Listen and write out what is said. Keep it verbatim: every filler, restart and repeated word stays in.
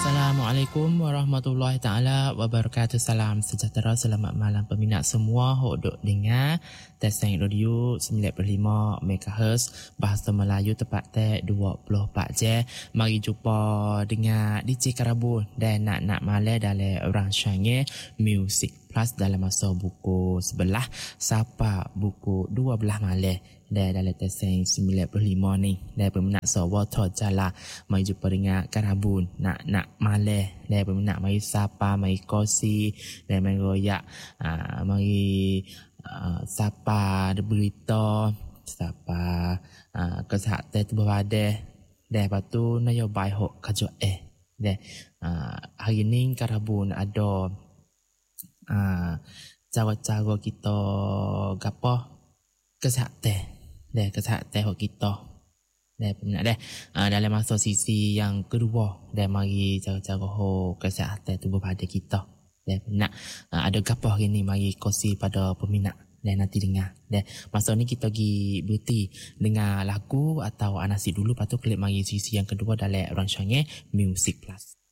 Assalamualaikum warahmatullahi taala wabarakatuh. Salam sejahtera, selamat malam peminat semua. Hok duk dengar Teseng Radio sembilan puluh lima megahertz bahasa Melayu tepat teh dua puluh empat jam. Mari jumpa dengan D J Karabun dan nak-nak malam dalam rancangan Music Plus dalam masa buku sebelah sapa buku dua belas malam. Dan dalam Teseng sembilan puluh lima ni dan peminat sawa tu jala mari jumpa dengan Karabun nak nak malam dan peminat mari sapa mari kosi dan mari royak uh, mari uh, sapa ada berita sapa uh, kesihatan tubuh badan dan lepas tu nyobai hok kerja eh dan uh, hari ni Karabun ada uh, cara-cara kita gapo kesihatan dan kesihatan hok kita dan peminat dah uh, dalam masa sisi yang kedua dan mari cara-cara hok kesihatan tubuh badan kita dan peminat uh, ada gapo hari ni mari kongsi pada peminat dan nanti dengar dan masa ni kita pergi berhenti dengar lagu atau anasi dulu lepas tu klik mari sisi yang kedua dalam rancangan Music Plus.